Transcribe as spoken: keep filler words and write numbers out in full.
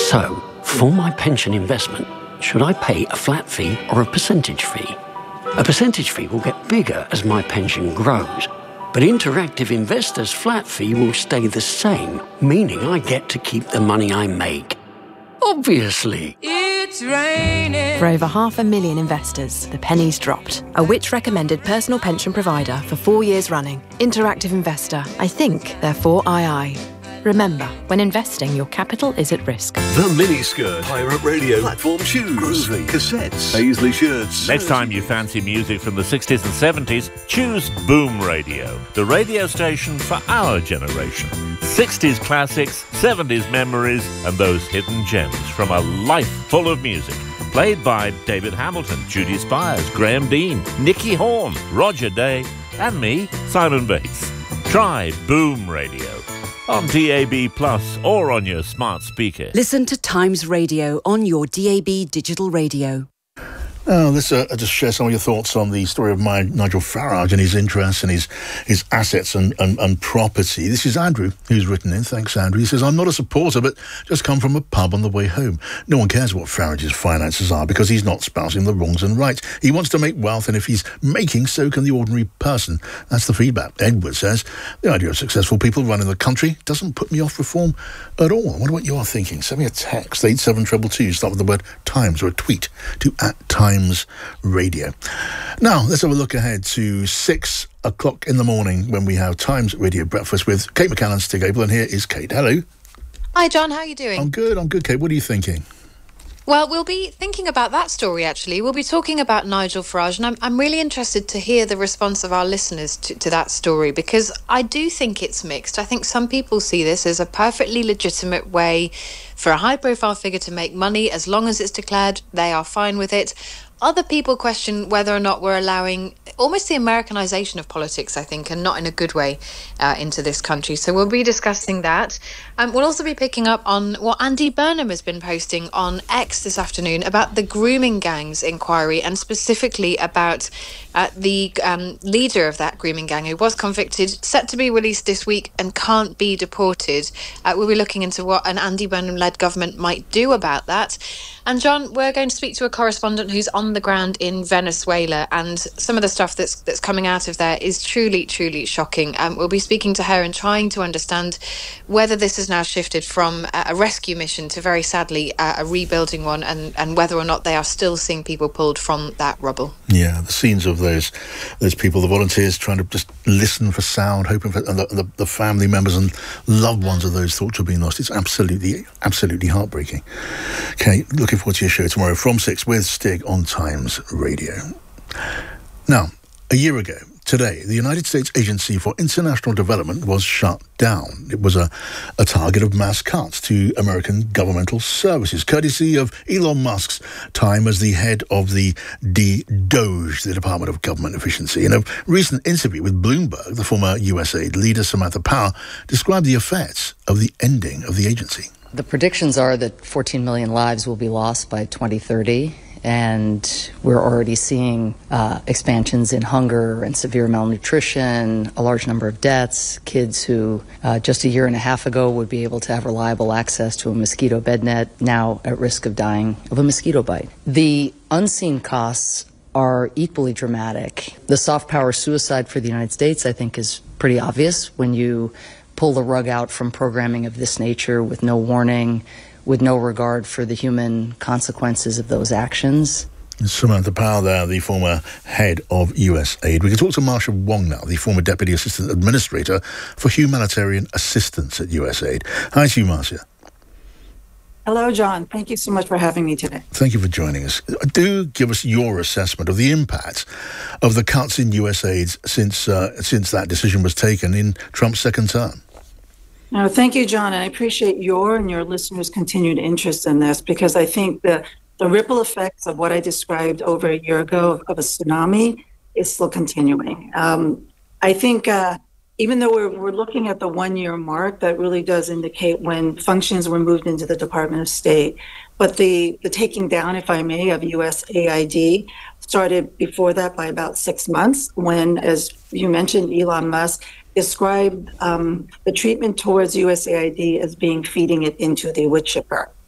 So, for my pension investment, should I pay a flat fee or a percentage fee? A percentage fee will get bigger as my pension grows, but Interactive Investor's flat fee will stay the same, meaning I get to keep the money I make. Obviously. It's raining. For over half a million investors, the penny's dropped. A Which-recommended personal pension provider for four years running. Interactive Investor. I think, therefore I I. Remember, when investing, your capital is at risk. The Miniskirt, Pirate Radio, Platform Shoes, Groovy, Cassettes, Paisley Shirts. Next time you fancy music from the sixties and seventies, choose Boom Radio, the radio station for our generation. sixties classics, seventies memories, and those hidden gems from a life full of music. Played by David Hamilton, Judy Spires, Graham Dean, Nicky Horn, Roger Day, and me, Simon Bates. Try Boom Radio on D A B Plus or on your smart speaker. Listen to Times Radio on your D A B digital radio. Oh, this, uh, I'll just share some of your thoughts on the story of my Nigel Farage and his interests and his, his assets and, and, and property. This is Andrew, who's written in. Thanks, Andrew. He says, I'm not a supporter, but just come from a pub on the way home. No one cares what Farage's finances are because he's not spousing the wrongs and rights. He wants to make wealth, and if he's making, so can the ordinary person. That's the feedback. Edward says, the idea of successful people running the country doesn't put me off reform at all. I wonder what you're thinking. Send me a text, eight seven two two, start with the word Times, or a tweet to at Times Radio. Now, let's have a look ahead to six o'clock in the morning when we have Times Radio Breakfast with Kate McCallan, Stig Abel, and here is Kate. Hello. Hi, John. How are you doing? I'm good. I'm good, Kate. What are you thinking? Well, we'll be thinking about that story, actually. We'll be talking about Nigel Farage, and I'm, I'm really interested to hear the response of our listeners to, to that story, because I do think it's mixed. I think some people see this as a perfectly legitimate way for a high-profile figure to make money. As long as it's declared, they are fine with it. Other people question whether or not we're allowing almost the Americanization of politics, I think, and not in a good way, uh, into this country. So we'll be discussing that. Um, we'll also be picking up on what Andy Burnham has been posting on X this afternoon about the grooming gangs inquiry, and specifically about uh, the um, leader of that grooming gang who was convicted, set to be released this week and can't be deported. Uh, we'll be looking into what an Andy Burnham-led government might do about that. And John, we're going to speak to a correspondent who's on the ground in Venezuela, and some of the stuff that's that's coming out of there is truly, truly shocking. Um, we'll be speaking to her and trying to understand whether this has now shifted from a, a rescue mission to, very sadly, uh, a rebuilding one, and, and whether or not they are still seeing people pulled from that rubble. Yeah, the scenes of those those people, the volunteers trying to just listen for sound, hoping for and the, the, the family members and loved ones of those thought to have been lost. It's absolutely, absolutely heartbreaking. Okay, looking forward to your show tomorrow from six with Stig on Times Radio. Now, a year ago today, the United States Agency for International Development was shut down. It was a, a target of mass cuts to American governmental services, courtesy of Elon Musk's time as the head of the D O G E, the Department of Government Efficiency. In a recent interview with Bloomberg, the former U S A I D leader Samantha Power described the effects of the ending of the agency. The predictions are that fourteen million lives will be lost by twenty thirty, and we're already seeing uh, expansions in hunger and severe malnutrition, a large number of deaths, kids who uh, just a year and a half ago would be able to have reliable access to a mosquito bed net, now at risk of dying of a mosquito bite. The unseen costs are equally dramatic. The soft power suicide for the United States, I think, is pretty obvious when you pull the rug out from programming of this nature with no warning, with no regard for the human consequences of those actions. Samantha Power there, the former head of U S A I D. We can talk to Marcia Wong now, the former Deputy Assistant Administrator for Humanitarian Assistance at U S A I D. Hi to you, Marcia. Hello, John. Thank you so much for having me today. Thank you for joining us. Do give us your assessment of the impact of the cuts in U S A I D since uh, since that decision was taken in Trump's second term. No, thank you, John, and I appreciate your and your listeners' continued interest in this, because I think the, the ripple effects of what I described over a year ago of a tsunami is still continuing. Um, I think uh, even though we're, we're looking at the one-year mark, that really does indicate when functions were moved into the Department of State. But the, the taking down, if I may, of U S A I D started before that by about six months when, as you mentioned, Elon Musk described um, the treatment towards U S A I D as being feeding it into the wood chipper.